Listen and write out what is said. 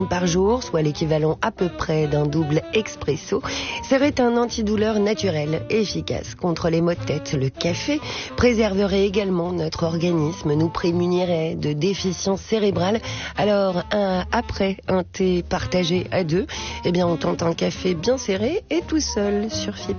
par jour, soit l'équivalent à peu près d'un double expresso, serait un antidouleur naturel efficace contre les maux de tête. Le café préserverait également notre organisme, nous prémunirait de déficience cérébrale. Alors, après un thé partagé à deux, on tente un café bien serré et tout seul sur FIP.